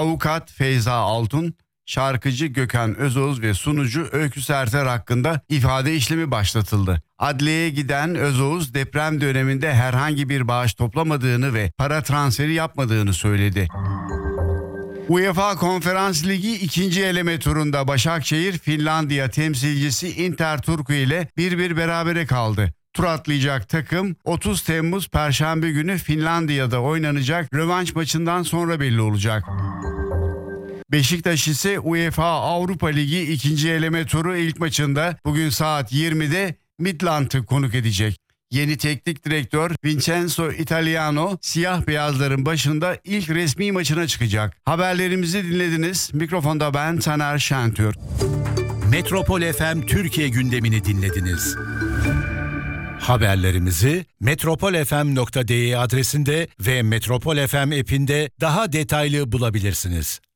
Avukat Feyza Altun, şarkıcı Gökhan Özoğuz ve sunucu Öykü Serter hakkında ifade işlemi başlatıldı. Adliyeye giden Özoğuz deprem döneminde herhangi bir bağış toplamadığını ve para transferi yapmadığını söyledi. UEFA Konferans Ligi 2. eleme turunda Başakşehir Finlandiya temsilcisi Interturku ile 1-1 berabere kaldı. Tur atlayacak takım 30 Temmuz Perşembe günü Finlandiya'da oynanacak rövanş maçından sonra belli olacak. Beşiktaş ise UEFA Avrupa Ligi 2. eleme turu ilk maçında bugün saat 20'de Midland'ı konuk edecek. Yeni teknik direktör Vincenzo Italiano siyah beyazların başında ilk resmi maçına çıkacak. Haberlerimizi dinlediniz. Mikrofonda ben Taner Şentürk. Metropol FM Türkiye gündemini dinlediniz. Haberlerimizi metropolfm.de adresinde ve Metropol FM app'inde daha detaylı bulabilirsiniz.